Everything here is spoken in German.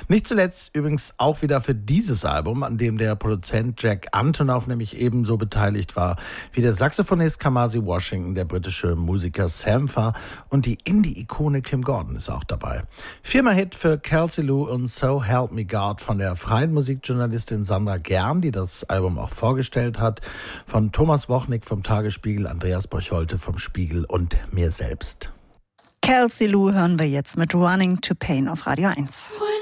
Nicht zuletzt übrigens auch wieder für dieses Album, an dem der Produzent Jack Antonoff nämlich ebenso beteiligt war wie der Saxophonist Kamasi Washington, der britische Musiker Sampha und die Indie-Ikone Kim Gordon ist auch dabei. 4-mal Hit für Kelsey Lou und So Help Me God von der freien Musikjournalistin Sandra Gern, die das Album auch vorgestellt hat, von Thomas Wochnick vom Tagesspiegel, Andreas Borcholte vom Spiegel und mir selbst. Kelsey Lou hören wir jetzt mit Running to Pain auf Radio 1.